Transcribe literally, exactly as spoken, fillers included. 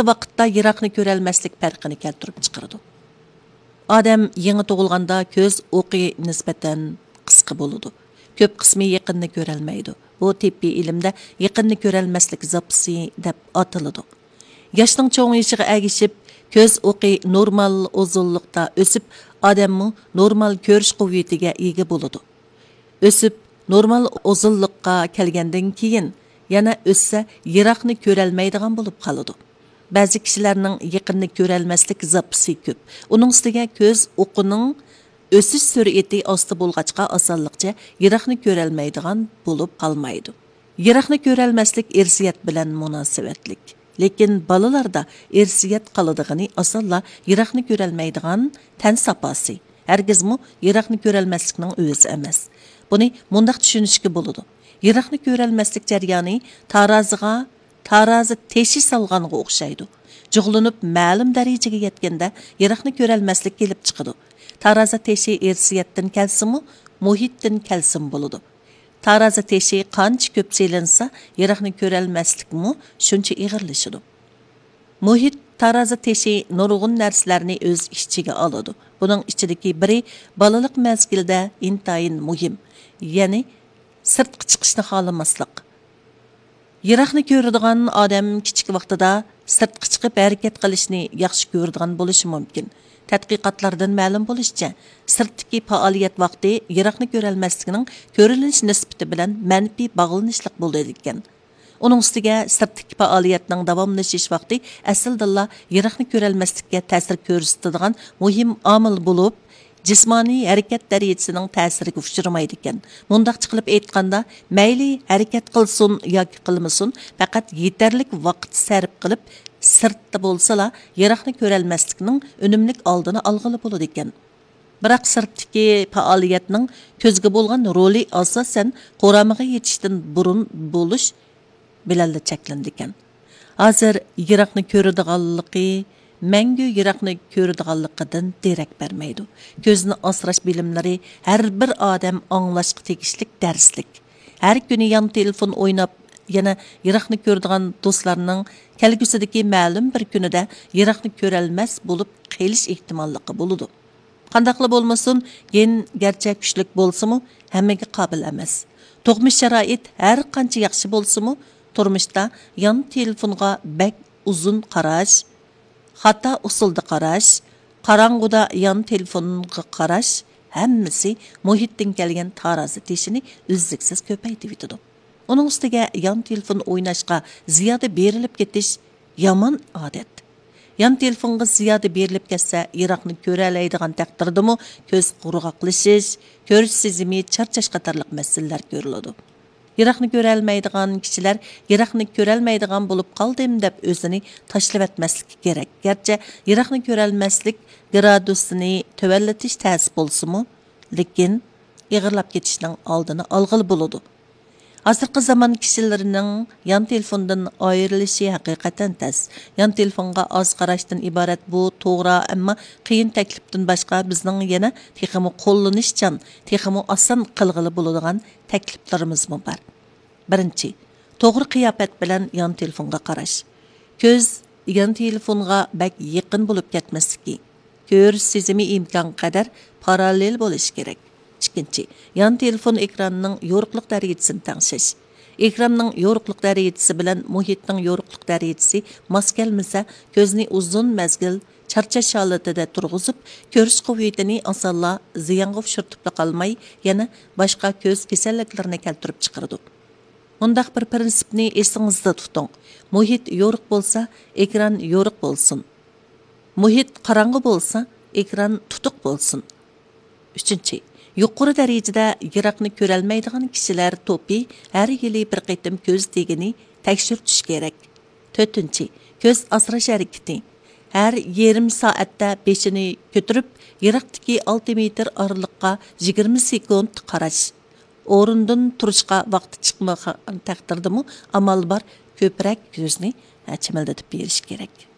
aysi vaqtda yiroqni ko'rolmaslik farqini keltirib chiqaradi. Odam yangi tug'ilganda ko'z o'qi nisbatan qisqa bo'ladi. Ko'p qismi yaqinni ko'rolmaydi. Bu tibbiy ilmda yaqinni ko'rolmaslik zapsi deb ataladi. Yoshning cho'ng'ishiga agishib, ko'z o'qi normal uzunlikda o'sib, odamning normal ko'rish quvvatiga ega bo'ladi. O'sib, normal uzunlikqa kelgandan keyin yana o'ssa yiroqni ko'rolmaydigan bo'lib qoladi. Ba'zi kishilarning yaqinni ko'rolmaslik zapsi ko'p. Uning ustiga ko'z o'qining o'sish sur'ati osti bo'lg'achqa osonlikcha yiroqni ko'rolmaydigan bo'lib qolmaydi. Yiroqni ko'rolmaslik irsiyat bilan munosabatlik. Lekin balalarda irsiyat qaladigani osonla yiroqni ko'rolmaydigan tan saposi. Hargizmi yiroqni ko'rolmaslikning o'zi emas. Buni mundaq tushunishga bo'ladi. Yiroqni ko'rolmaslik jarayoni taroziga tarozi teshi solganga o'xshaydi. Jug'lanib ma'lum darajaga yetganda yiroqni ko'rolmaslik kelib chiqadi. Tarozi teshi irsiyatdan kelsimi, muhitdan kelsin bo'ladi. Tarozi teshi qancha ko'p selinsa, yiroqni ko'rolmaslikmi shuncha ig'irlashadi. Muhit tarozi teshi nurg'un narsalarni o'z ichiga oladi. Buning ichidagi biri balalik mezgilda intayin muhim, ya'ni sirtqa chiqishni xohlamaslik. Yiroqni ko'radigan odam kichik vaqtida sirtqa chiqib harakat qilishni yaxshi ko'radigan bo'lishi mumkin. Tadqiqotlardan ma'lum bo'lishicha, sirtdagi faoliyat vaqti yiroqni ko'rolmaslikning ko'rilish nisbati bilan manfiy bog'lanishliq bo'ldi ekan. Uning ustiga sirtdagi faoliyatning davomlashish vaqti aslida yiroqni ko'rolmaslikka ta'sir ko'rsatadigan muhim omil bo'lib, jismoniy harakat darajasining ta'siriga uchramaydi ekan. Mundaq qilib aytganda, mayli harakat qilsin yoki qilmasin, faqat yetarlik vaqt sarf qilib sirtda bo'lsa-la, yiroqni ko'rolmaslikning unumlik oldini olg'ili bo'ladi ekan. Biroq sirtdagi faoliyatning ko'zga bo'lgan roli asosan qo'ramiga yetishdan burun bo'lish bilan cheklandi ekan. Hozir yiroqni ko'radiganligi mangu yiroqni ko'radiganligidan derak bermaydi. Ko'zni asrash bilimlari har bir odam anglashga tegishlik darslik. Har kuni yon telefon o'ynab yana yiroqni ko'radigan do'stlarning kelgusidagi ma'lum bir kunida yiroqni ko'rolmas bo'lib qelish ehtimolligi bo'ladi. Qandaqla bo'lmasin, gen garchi kuchlik bo'lsa-mu, hammaga qobil emas. Tug'mish sharoit har qancha yaxshi bo'lsa-mu, turmushda yon telefonga bak uzun qarash, xato usulda qarash, qarang'uda yon telefonga qarash hammasi muhitdan kelgan tarozi teshini uzluksiz ko'paytirib yetadi. Uning ustiga yon telefon o'ynashga ziyoda berilib ketish yomon odat. Yon telefonga ziyoda berilib ketsa, yiroqni ko'ra oladigan taqdirdami ko'z qurg'oqlashish, ko'rish sezimi charchash qatorliq masalalar ko'riladi. Yiroqni ko'ra olmaydigan kishilar yiroqni ko'ra olmaydigan bo'lib qoldim deb o'zini tashlab etmasligi kerak. Garchi yiroqni ko'ra olmaslik gradusini tövallatish ta'sir bo'lsa-mu, lekin ig'irlab ketishning oldini olg'ili bo'ladi. Hozirgi zamon kishilarining yon telefondan ayrilishi haqiqatan tas. Yon telefonga oz qarashdan iborat bu to'g'ri, ammo qiyin taklifdan boshqa bizning yana texmo qo'llanishchan, texmo oson qilg'ili bo'ladigan takliflarimiz bor. Birinchi, to'g'ri qiyofat bilan yon telefonga qarash. Ko'z yon telefonga bak yaqin bo'lib ketmasligi, ko'rish sezimi imkon qadar parallel bo'lishi kerak. Ikkinchi, yon telefon ekranining yo'riqlik darajasini tengshish. Ekranning yo'riqlik darajasi bilan muhitning yo'riqlik darajasi mos kelmasa, ko'zni uzun mazgil charchash holatida turg'izib, ko'rish quvvatini osonla ziyonga uchratib qolmay, yana boshqa ko'z kasalliklarini keltirib chiqaradi. Bundaq bir prinsipni esingizda tuting. Muhit yo'riq bo'lsa, ekran yo'riq bo'lsin. Muhit qorong'i bo'lsa, ekran tutuq bo'lsin. Uchinchi, yuqori darajada yiroqni ko'rolmaydigan kishilar to'pi har yili bir qaytim ko'z tegini tekshirtish kerak. To'rtinchi, ko'z asrash harakati. Har yarim soatda beshini ko'tarib, yiroqdagi olti metr oraliqqa yigirma sekund qarash. O'rindan turishga vaqti chiqmagan taqdirdami, amal bor ko'proq ko'zni chimildatib berish kerak.